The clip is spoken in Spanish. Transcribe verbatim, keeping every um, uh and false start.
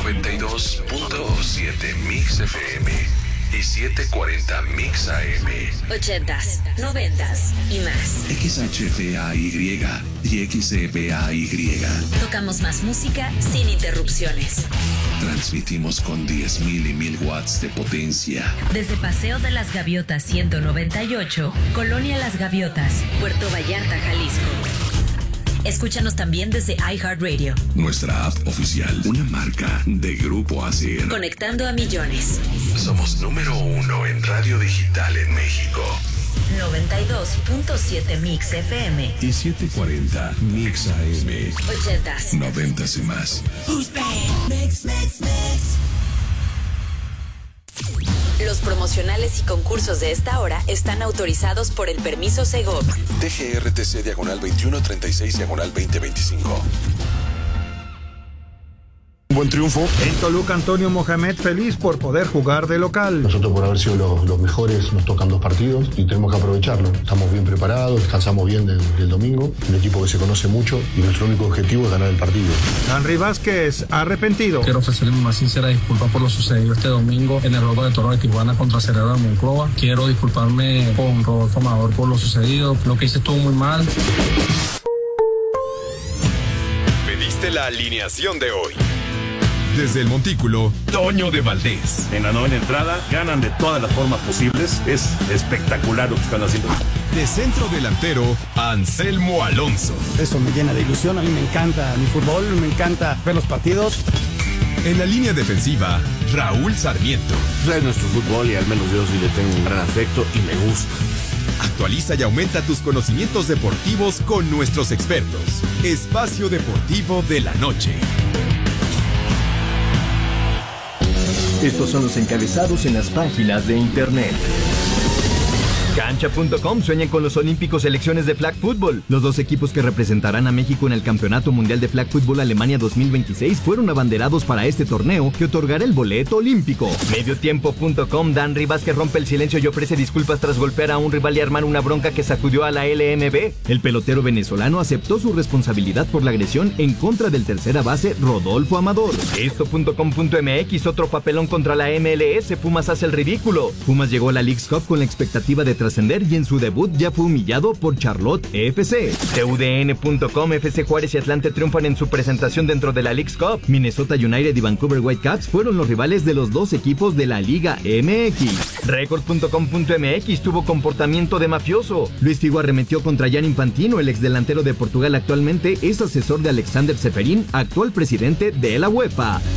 noventa y dos punto siete Mix F M y setecientos cuarenta Mix A M. ochentas, noventas y más. X H F A Y y X F A Y. Tocamos más música sin interrupciones. Transmitimos con diez mil y mil watts de potencia. Desde Paseo de las Gaviotas ciento noventa y ocho, Colonia Las Gaviotas, Puerto Vallarta, Jalisco. Escúchanos también desde iHeartRadio. Nuestra app oficial, una marca de Grupo Asir. Conectando a millones. Somos número uno en radio digital en México. noventa y dos punto siete Mix F M y setecientos cuarenta Mix A M. ochentas, noventas y más. Mix, mix, mix. Los promocionales y concursos de esta hora están autorizados por el permiso Segov. D G R T C diagonal veintiuno treinta y seis diagonal veinte veinticinco. Un buen triunfo. En Toluca, Antonio Mohamed feliz por poder jugar de local. Nosotros, por haber sido los, los mejores, nos tocan dos partidos y tenemos que aprovecharlo. Estamos bien preparados, descansamos bien del, del domingo. Un equipo que se conoce mucho y nuestro único objetivo es ganar el partido. Henry Vázquez, arrepentido. Quiero ofrecerle mi más sincera disculpa por lo sucedido este domingo en el juego de Toro de Tijuana contra Cerrado de Monclova. Quiero disculparme con Rodolfo Amador por lo sucedido. Lo que hice estuvo muy mal. Pediste la alineación de hoy. Desde el Montículo, Toño de Valdés. En la novena entrada, ganan de todas las formas posibles. Es espectacular lo que están haciendo. De centro delantero, Anselmo Alonso. Eso me llena de ilusión. A mí me encanta mi fútbol, me encanta ver los partidos. En la línea defensiva, Raúl Sarmiento. Es nuestro fútbol y al menos yo sí le tengo un gran afecto y me gusta. Actualiza y aumenta tus conocimientos deportivos con nuestros expertos. Espacio Deportivo de la Noche. Estos son los encabezados en las páginas de internet. Cancha punto com sueña con los Olímpicos Selecciones de Flag Football. Los dos equipos que representarán a México en el Campeonato Mundial de Flag Football Alemania dos mil veintiséis fueron abanderados para este torneo que otorgará el boleto olímpico. Mediotiempo punto com, Henry Vázquez rompe el silencio y ofrece disculpas tras golpear a un rival y armar una bronca que sacudió a la L M B. El pelotero venezolano aceptó su responsabilidad por la agresión en contra del tercera base Rodolfo Amador. Esto punto com punto m x, otro papelón contra la M L S, Pumas hace el ridículo. Pumas llegó a la Leagues Cup con la expectativa de trascender y en su debut ya fue humillado por Charlotte F C. T U D N punto com, F C Juárez y Atlante triunfan en su presentación dentro de la Leagues Cup. Minnesota United y Vancouver Whitecaps fueron los rivales de los dos equipos de la Liga M X. Record punto com punto m x tuvo comportamiento de mafioso. Luis Figo arremetió contra Gianni Infantino, el exdelantero de Portugal actualmente es asesor de Alexander Ceferín, actual presidente de la UEFA.